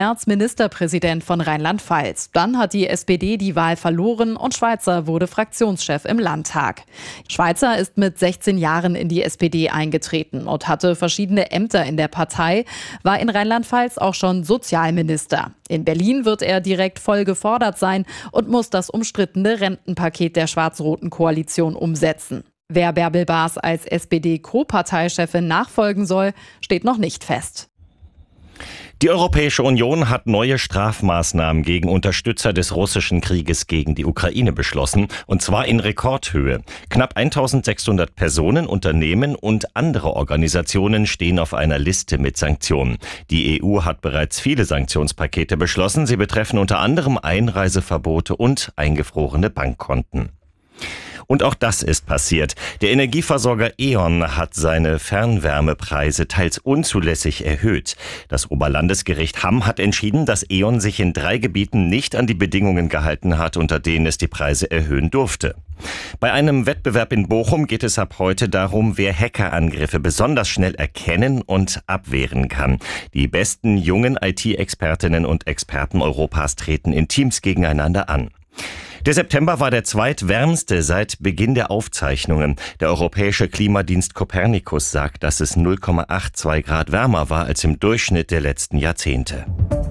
Merz Ministerpräsident von Rheinland-Pfalz. Dann hat die SPD die Wahl verloren und Schweizer wurde Fraktionschef im Landtag. Schweizer ist mit 16 Jahren in die SPD eingetreten und hatte verschiedene Ämter in der Partei, war in Rheinland-Pfalz auch schon Sozialminister. In Berlin wird er direkt voll gefordert sein und muss das umstrittene Rentenpaket der schwarz-roten Koalition umsetzen. Wer Bärbel Baas als SPD-Co-Parteichefin nachfolgen soll, steht noch nicht fest. Die Europäische Union hat neue Strafmaßnahmen gegen Unterstützer des russischen Krieges gegen die Ukraine beschlossen, und zwar in Rekordhöhe. Knapp 1600 Personen, Unternehmen und andere Organisationen stehen auf einer Liste mit Sanktionen. Die EU hat bereits viele Sanktionspakete beschlossen. Sie betreffen unter anderem Einreiseverbote und eingefrorene Bankkonten. Und auch das ist passiert. Der Energieversorger E.ON hat seine Fernwärmepreise teils unzulässig erhöht. Das Oberlandesgericht Hamm hat entschieden, dass E.ON sich in 3 Gebieten nicht an die Bedingungen gehalten hat, unter denen es die Preise erhöhen durfte. Bei einem Wettbewerb in Bochum geht es ab heute darum, wer Hackerangriffe besonders schnell erkennen und abwehren kann. Die besten jungen IT-Expertinnen und Experten Europas treten in Teams gegeneinander an. Der September war der zweitwärmste seit Beginn der Aufzeichnungen. Der europäische Klimadienst Copernicus sagt, dass es 0,82 Grad wärmer war als im Durchschnitt der letzten Jahrzehnte.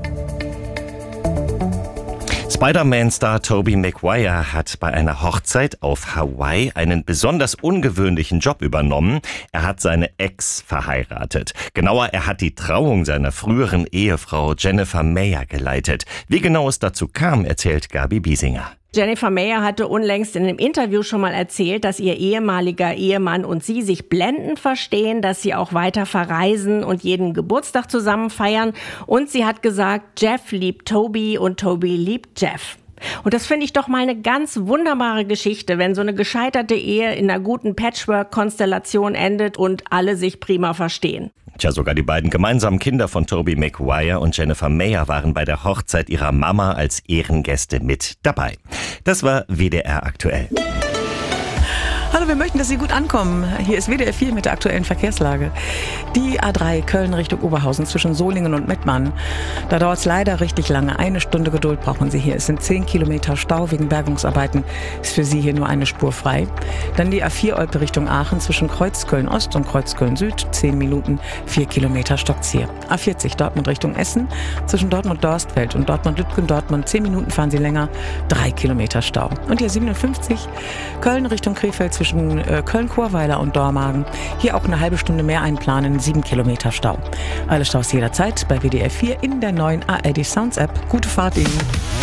Spider-Man-Star Tobey Maguire hat bei einer Hochzeit auf Hawaii einen besonders ungewöhnlichen Job übernommen. Er hat seine Ex verheiratet. Genauer, er hat die Trauung seiner früheren Ehefrau Jennifer Mayer geleitet. Wie genau es dazu kam, erzählt Gabi Biesinger. Jennifer Mayer hatte unlängst in einem Interview schon mal erzählt, dass ihr ehemaliger Ehemann und sie sich blendend verstehen, dass sie auch weiter verreisen und jeden Geburtstag zusammen feiern. Und sie hat gesagt, Jeff liebt Toby und Toby liebt Jeff. Und das finde ich doch mal eine ganz wunderbare Geschichte, wenn so eine gescheiterte Ehe in einer guten Patchwork-Konstellation endet und alle sich prima verstehen. Tja, sogar die beiden gemeinsamen Kinder von Tobey Maguire und Jennifer Mayer waren bei der Hochzeit ihrer Mama als Ehrengäste mit dabei. Das war WDR aktuell. Hallo, wir möchten, dass Sie gut ankommen. Hier ist WDR 4 mit der aktuellen Verkehrslage. Die A3 Köln Richtung Oberhausen zwischen Solingen und Mettmann. Da dauert es leider richtig lange. 1 Stunde Geduld brauchen Sie hier. Es sind 10 Kilometer Stau wegen Bergungsarbeiten. Ist für Sie hier nur eine Spur frei. Dann die A4 Olpe Richtung Aachen zwischen Kreuzköln Ost und Kreuzköln Süd. 10 Minuten, 4 Kilometer stockt's hier. A40 Dortmund Richtung Essen zwischen Dortmund-Dorstfeld und Dortmund-Lütgendortmund. 10 Minuten fahren Sie länger, 3 Kilometer Stau. Und die A57 Köln Richtung Krefeld zwischen Köln-Chorweiler und Dormagen. Hier auch eine halbe Stunde mehr einplanen, 7 Kilometer Stau. Alle Staus jederzeit bei WDR 4 in der neuen ARD Sounds App. Gute Fahrt Ihnen.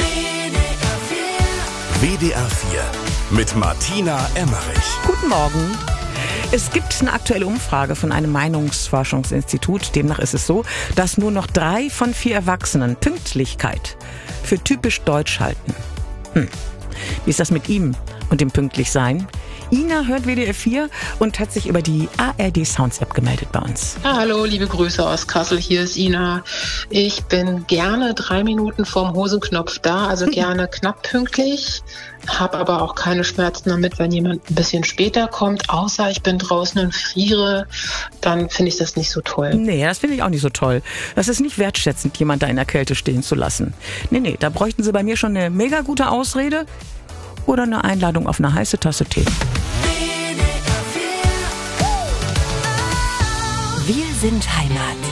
WDR 4 mit Martina Emmerich. Guten Morgen. Es gibt eine aktuelle Umfrage von einem Meinungsforschungsinstitut. Demnach ist es so, dass nur noch 3 von 4 Erwachsenen Pünktlichkeit für typisch deutsch halten. Wie ist das mit ihm und dem Pünktlichsein? Ina hört WDR 4 und hat sich über die ARD Sounds App gemeldet bei uns. Ja, hallo, liebe Grüße aus Kassel, hier ist Ina. Ich bin gerne 3 Minuten vorm Hosenknopf da, also gerne knapp pünktlich. Habe aber auch keine Schmerzen damit, wenn jemand ein bisschen später kommt, außer ich bin draußen und friere, dann finde ich das nicht so toll. Nee, das finde ich auch nicht so toll. Das ist nicht wertschätzend, jemand da in der Kälte stehen zu lassen. Nee, da bräuchten Sie bei mir schon eine mega gute Ausrede oder eine Einladung auf eine heiße Tasse Tee. Wir sind Heimat.